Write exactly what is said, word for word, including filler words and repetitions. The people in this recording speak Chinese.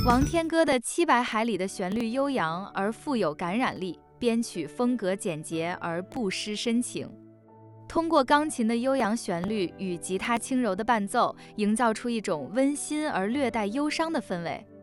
王天歌的《七百海里》的旋律悠扬而富有感染力，编曲风格简洁而不失深情。通过钢琴的悠扬旋律与吉他轻柔的伴奏，营造出一种温馨而略带忧伤的氛围。